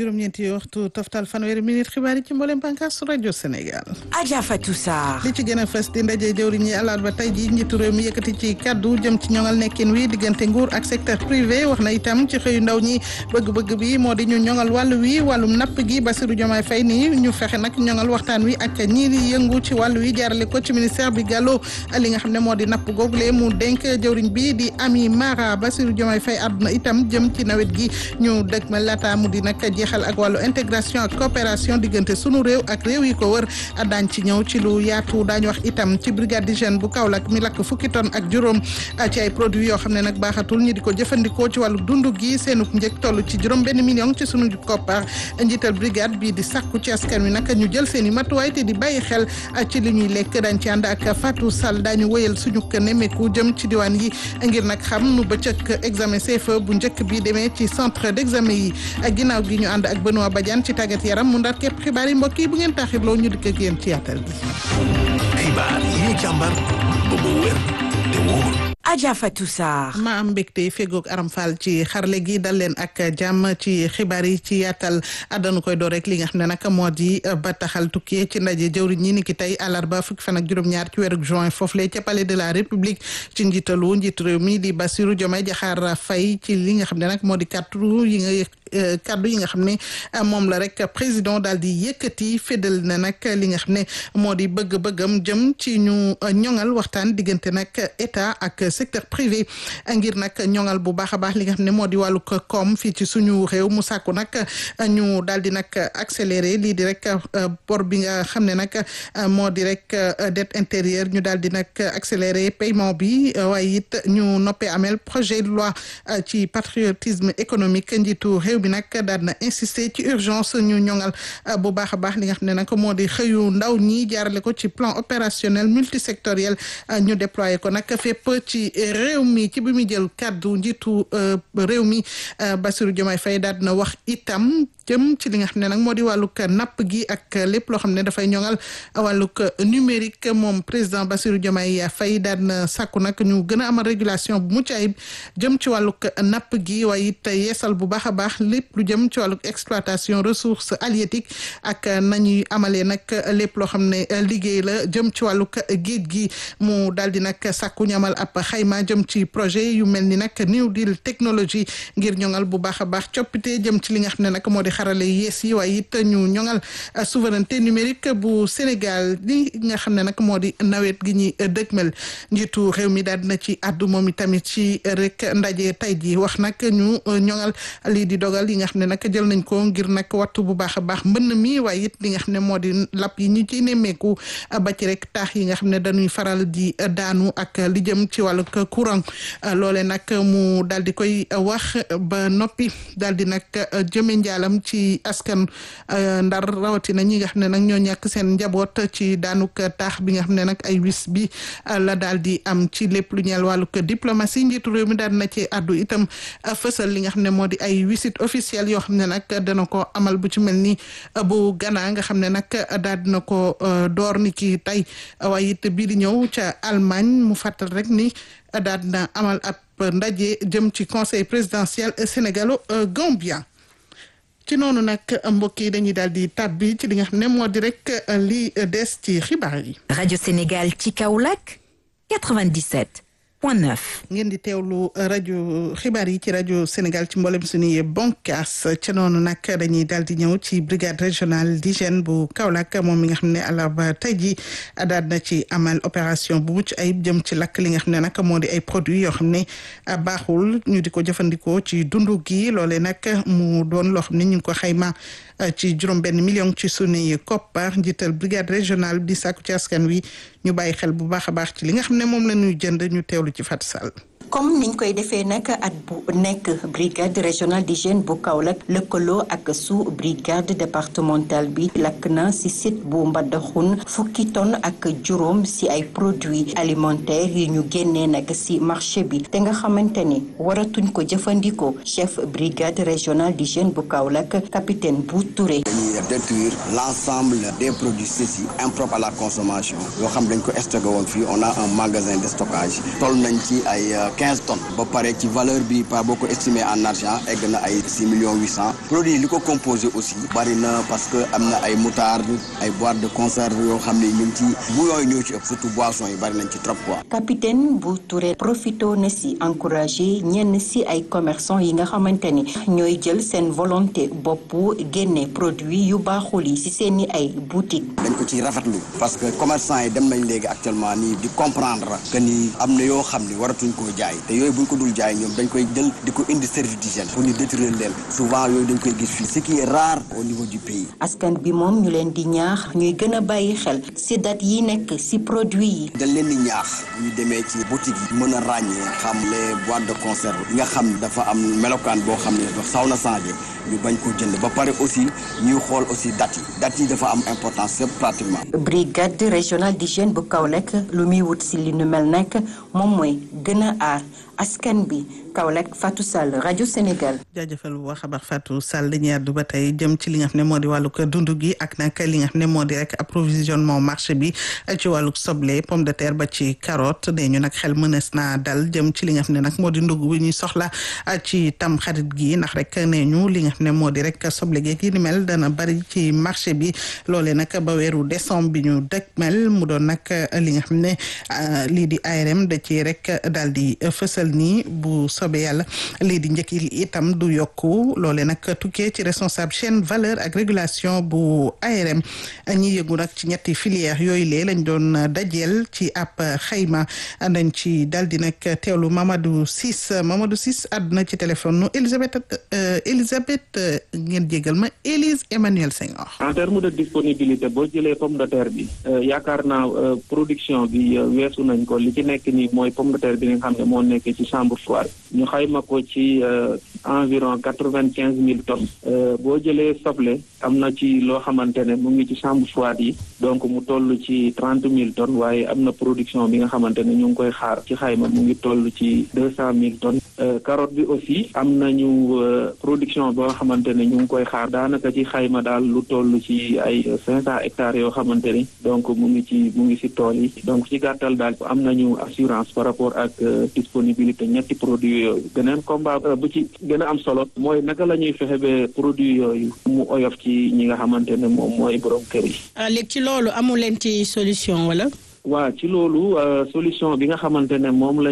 juróom-ñeenti waxtu toftal fanweeri minute xibaar yi ci mboolem bànqaas rajo Sénégal. Adja Fatou Sarr. li ci gën a fës di ndaje jëwriñ ñi àllarba tey ji njiitu réew mi yëkkati ci kaddu jëm ci ñoŋal nekkin wi diggante nguur ak secteur privé wax na itam ci xëyu ndaw ñi bëgg-bëgg bi moo di ñu ñoŋal wàllu wi wàllum napp gi Bassirou Diomaye Faye nii ñu fexe nag ñoŋal waxtaan wi ak ñi di yëngu ci wàllu wi jaarale ko ci ministère bi gàlloo li nga xam ne moo di napp googule mu dénk jëwriñ bi di Ami Mara Bassirou Diomaye Faye àdduna itam jëm ci nawet gi ñu dëgg ma laata mu di nag jeexal ak wàllu intégration ak coopération diggante sunu réew ak réew yi ko wër daañ ci ñëw ci lu yaatu daañu wax itam ci brigade d'hygiène bu Kaolack mi lakk fukki tonne ak juróom ci ay produits yoo xam ne nag baaxatul ñi di ko jëfandikoo ci wàllu dundu gi seenuk njëg toll ci juróom benn million ci sunu koppar njiital brigade bi di sàkku ci askan wi nag ñu jël seen i matuwaay te di bàyyi xel ci li ñuy lekk daañ ci ànd ak Fatou Sall daañu wëyal suñu nemmeeku jëm ci diwaan yi ngir nag xam nu bëccëg examen CFEE bu njëkk bi demee ci centre d'examen yi ginnaaw gi ñu ànd ak Benoît Badiane ci tàggat yaram mu ndar képp xibaar yi mbokk yi bu ngeen taaxirloo ñu dikk ak yéen ci yaatal gi. xibaar yi càmbar ba mu wér te wóor. Adja Fatou Sarr. ma am mbégte fegoog Aram Fall ci xarle gi dal leen ak jàmm ci xibaar yi ci yaatal àddanu koy door rek li nga xam ne nag moo di bataaxal tukkee ci ndaje jëwriñ ñi ni ki tey àllarba fukki fan ak juróom-ñaar ci weeru juin foofule ca palais de la république ci njiitalu njiitu réew mi di Bassirou Diomaye Diakhar Faye ci li nga xam ne nag moo di kaddu yi nga xam ne moom la rek président daal di yëkkati fédal na nag li nga xam ne moo di bëgg-bëggam jëm ci ñu ñoŋal waxtaan diggante nag état ak secteur privé ngir nag ñoŋal bu baax a baax li nga xam ne moo di wàllu koom fii ci suñu réew mu sàkku nag ñu daal di nag accélérer lii di rek bor bi nga xam ne nag moo di rek dette intérieure ñu daal di nag accélérer paiement bi waaye it ñu noppee amel projet de loi ci patriotisme économique njiitu réew bi nag daal na insister ci urgence ñu ñoŋal bu baax a baax li nga xam ne nag moo di xëyu ndaw ñi jaarale ko ci plan opérationnel multisectoriel ñu déployé ko nag fépp ci réew mi ci bi muy jël kàddu njiitu réew mi Bassirou Diomaye Faye daal na wax itam jëm ci li nga xam ne nag moo di wàllug napp gi ak lépp loo xam ne dafay ñoŋal wàllug numérique moom président Bassirou Diomaye Faye daal na sàkku nag ñu gën a amal régulation bu mucc ayib jëm ci wàllug napp gi waaye it yeesal bu baax a baax lépp lu jëm ci wàllug exploitation ressources halieutiques ak nañuy amalee nag lépp loo xam ne liggéey la jëm ci wàllug géej gi mu daal di nag sàkku ñamal ab xayma jëm ci projet yu mel ni nag New Deal technologie ngir ñoŋal bu baax a baax coppite jëm ci li nga xam ne nag moo di xarale yees yi waaye it ñu ñoŋal souveraineté numérique bu Sénégal li nga xam ne nag moo di nawet gi ñuy dëgmal njiitu réew mi daal dina ci àddu moom itamit ci rek ndaje tey ji wax nag ñu ñoŋal lii di dogal yi nga xam ne nag jël nañ ko ngir nag wattu bu baax a baax mbënn mi waaye it li nga xam ne moo di lap yi ñu ciy nemmeeku ba ci rek taax yi nga xam ne dañuy faral di daanu ak li jëm ci wàllu courant loole nag mu daal di koy wax ba noppi daal di nag jëme njaalam ci askan ndar rawatina ñi nga xam ne nag ñoo ñàkk seen njaboot ci daanuk taax bi nga xam ne nag ay wis bi la daal di am ci lépp lu ñeel wàllug diplomatie njiitu réew mi daal na ci àddu itam fësal li nga xam ne moo di ay visite officielle yoo xam ne nag dana ko amal bu ci mel ni bu Ghana nga xam ne nag daal dina ko door ni ki tey waaye it bii di ñëw ca Allemagne mu fàttal rek ni daal dina amal ab ndaje jëm ci conseil présidentiel sénégalo-gambien ci noonu nag mbokk yi dañuy daal di tàbbi ci li nga xam ne moo di rek li des ci xibaar yi. rajo Sénégal ci Kaolack 97.9. ngeen di teewlu rajo xibaar yi ci rajo Sénégal ci mboolem suñuy bonkaas ca noonu nag dañuy daal di ñëw ci brigade régionale d'hygiène bu Kaolack moom mi nga xam ne àllarba tey jii daal na ci amal opération bu mucc ayib jëm ci lakk li nga xam ne nag moo di ay produits yoo xam ne baaxul ñu di ko jëfandikoo ci dundu gi loole nag mu doon loo xam ne ñu ngi ko xayma ci juróom benn million ci sunuy koppar njiital brigade régionale di sàkku ci askan wi ñu bàyyi xel bu baax a baax ci li nga xam ne moom la ñuy jënd ñu teewlu ci Fatou Sall. comme niñ koy defee nag at bu nekk brigade régionale d'hygiène bu Kaolack lëkkaloo ak sous brigade départementale bi lakk na ci site bu Mbadakhoune fukki tonne ak juróom ci ay produits alimentaires yi ñu génnee nag ci marché bi te nga xamante ni waratuñ ko jëfandikoo chef brigade régionale d'hygiène bu Kaolack capitaine Bou Touré. dañuy détruire l'ensemble des produits ceci impropres à la consommation yoo xam dañ ko stocké woon fii on a un magasin de stockage toll nañ ci ay 15 tonnes ba pare ci valeur bi par boo ko estimé en argent egg na ay 6,8 millions. produit li ko composé aussi bari na parce que am na ay moutarde ay boîte de conserve yoo xam ne ñu ngi ci bu yooyu ñoo ci ëpp surtout boisson yi bari nañ ci trop quoi. capitaine bu Touré profito na si encouragé ñenn si ay commerçant yi nga xamante ni ñooy jël seen volonté bopp génne produit yu baaxul yi si seeni ay boutique. dañ ko ci rafetlu parce que commerçant yi dem nañ léegi actuellement nii di comprendre que ni am na yoo xam ni waratuñ koo jaay te yooyu buñ ko dul jaay ñoom dañ koy jël di ko indi service d'hygiène pour ñu détruire leen souvent yooyu dañ koy gis fii ce qui est rare au niveau du pays. askan bi moom ñu leen di ñaax ñuy gën a bàyyi xel si date yi nekk si produit yi. dañ leen di ñaax ñu demee ci boutique yi mën a ràññee xam les boîtes de conserve yi nga xam dafa am melokaan boo xam ne dafa saw na changé ñu bañ ko jënd ba pare aussi ñuy xool aussi date yi dafa am importance c'est pratiquement. brigade régionale d'hygiène bu Kaolack lu muy wut si li nu mel nekk moom mooy gën a aar askan bi. Kaolack Fatou Sall rajo Sénégal. jaajëfal bu baax a baax Fatou Sall dañuy àddu ba tey jëm ci li nga xam ne moo di wàllug dund gi ak nag li nga xam ne moo di rek approvisionnement marché bi ci wàllug soble pomme de terre ba ci carotte nee ñu nag xel mënees naa dal jëm ci li nga xam ne nag moo di ndugg bi ñuy soxla ci tam xarit gi ndax rek nee ñu li nga xam ne moo di rek soble geeg yi ni mel dana bari ci marché bi loolee nag ba weeru décembre bi ñu dëgmal mu doon nag li nga xam ne lii di ARM da ci rek daal di fësal nii bu sobe yàlla lii di njëkk yi itam du yokku loole nag tukkee ci responsable chaîne valeur ak régulation bu ARM ñi yëngu nag ci ñetti filière yooyu lee lañ doon dajeel ci ab xayma dañ ci dal di nag teewlu Mamadou Ciss àdduna ci téléphone nu Elisabeth ngeen jégal ma Élise Emmanuel Senghor. En termes de disponibilité boo jëlee pomme de terre bi yaakaar naa production bi weesu nañ ko li ci nekk nii mooy pomme de terre bi nga xam ne moo nekk ci chambre froide ñu xayma ko ci environ 95,000 tonnes boo jëlee soble am na ci loo xamante ne mu ngi ci chambre froide yi donc mu toll ci 30,000 tonnes waaye am na production bi nga xamante ne ñu ngi koy xaar ci xayma mu ngi toll ci 200,000 tonnes carotte bi aussi am nañu production boo xamante ne ñu ngi koy xaar daanaka ci xayma daal lu toll ci ay 500 hectares yoo xamante ni donc mu ngi ci tool yi donc ci gàttal daal am nañu assurance par rapport ak disponibilité ñetti produits yooyu beneen combat bu ci gën a am solo mooy naka la ñuy fexe ba produits yooyu mu oyof ci ñi nga xamante ne moom mooy borom kër yi. léegi ci loolu amu leen ci solution wala. waa ci loolu solution bi nga xamante ne moom la